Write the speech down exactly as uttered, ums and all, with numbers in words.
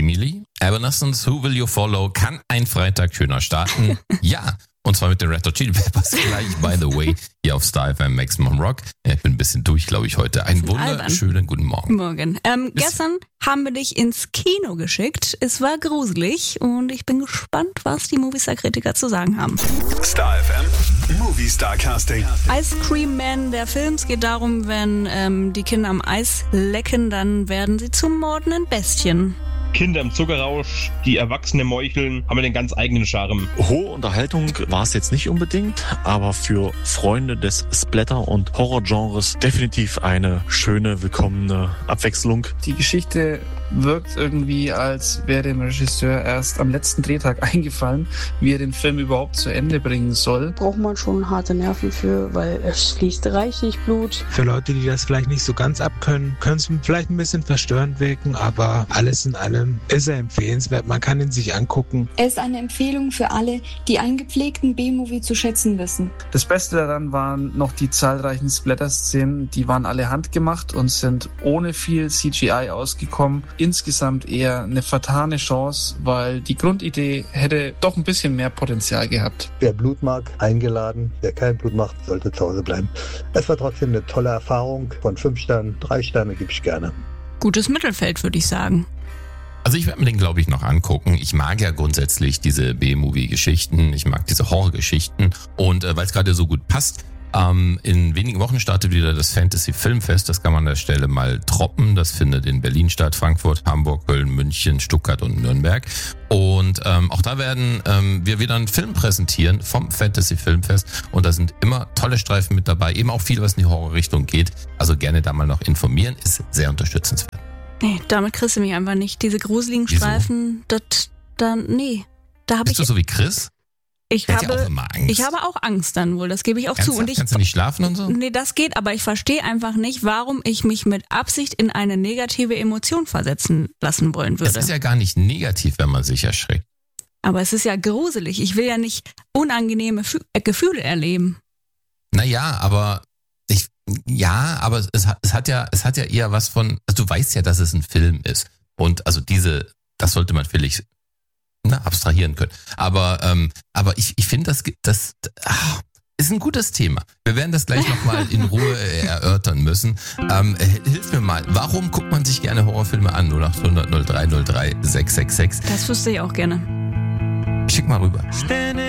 Emily, Evanescence, Who Will You Follow, kann ein Freitag schöner starten? Ja, und zwar mit den Red Hot Chili Peppers gleich, by the way, hier auf Star F M Maximum Rock. Ja, ich bin ein bisschen durch, glaube ich, heute. Einen wunderschönen guten Morgen. Morgen. Ähm, gestern haben wir dich ins Kino geschickt. Es war gruselig und ich bin gespannt, was die Movistar-Kritiker zu sagen haben. Star F M Movistar Casting. Ice Cream Man, der Film. Es geht darum, wenn ähm, die Kinder am Eis lecken, dann werden sie zu mordenden Bestien. Kinder im Zuckerrausch, die Erwachsene meucheln, haben den ganz eigenen Charme. Hohe Unterhaltung war es jetzt nicht unbedingt, aber für Freunde des Splatter- und Horrorgenres definitiv eine schöne, willkommene Abwechslung. Die Geschichte wirkt irgendwie, als wäre dem Regisseur erst am letzten Drehtag eingefallen, wie er den Film überhaupt zu Ende bringen soll. Braucht man schon harte Nerven für, weil es fließt reichlich Blut. Für Leute, die das vielleicht nicht so ganz abkönnen, können es vielleicht ein bisschen verstörend wirken, aber alles in allem ist er empfehlenswert. Man kann ihn sich angucken. Er ist eine Empfehlung für alle, die einen gepflegten B-Movie zu schätzen wissen. Das Beste daran waren noch die zahlreichen Splatter-Szenen. Die waren alle handgemacht und sind ohne viel C G I ausgekommen. Insgesamt eher eine vertane Chance, weil die Grundidee hätte doch ein bisschen mehr Potenzial gehabt. Wer Blut mag, eingeladen. Wer kein Blut macht, sollte zu Hause bleiben. Es war trotzdem eine tolle Erfahrung. Von fünf Sternen, drei Sterne gebe ich gerne. Gutes Mittelfeld, würde ich sagen. Also ich werde mir den, glaube ich, noch angucken. Ich mag ja grundsätzlich diese B-Movie-Geschichten. Ich mag diese Horror-Geschichten. Und äh, weil es gerade so gut passt, ähm, in wenigen Wochen startet wieder das Fantasy-Filmfest. Das kann man an der Stelle mal droppen. Das findet in Berlin statt, Frankfurt, Hamburg, Köln, München, Stuttgart und Nürnberg. Und ähm, auch da werden ähm, wir wieder einen Film präsentieren vom Fantasy-Filmfest. Und da sind immer tolle Streifen mit dabei. Eben auch viel, was in die Horror-Richtung geht. Also gerne da mal noch informieren. Ist sehr unterstützenswert. Nee, damit kriegst du mich einfach nicht. Diese gruseligen Wieso? Streifen, das, dann, nee. Da habe ich. Bist du so wie Chris? Ich Der hat habe, ja auch immer Angst. ich habe auch Angst dann wohl, das gebe ich auch Ernsthaft? zu. Und ich, Kannst du nicht schlafen und so? Nee, das geht, aber ich verstehe einfach nicht, warum ich mich mit Absicht in eine negative Emotion versetzen lassen wollen würde. Es ist ja gar nicht negativ, wenn man sich erschreckt. Aber es ist ja gruselig. Ich will ja nicht unangenehme Fü- äh, Gefühle erleben. Naja, aber ich, ja, aber es hat, es hat ja, es hat ja eher was von, also du weißt ja, dass es ein Film ist. Und also diese, das sollte man vielleicht na, abstrahieren können. Aber, ähm, aber ich, ich finde, das, das ach, ist ein gutes Thema. Wir werden das gleich nochmal in Ruhe erörtern müssen. Ähm, hilf mir mal, warum guckt man sich gerne Horrorfilme an? null acht hundert null drei null drei sechs sechs sechs. Das wüsste ich auch gerne. Schick mal rüber.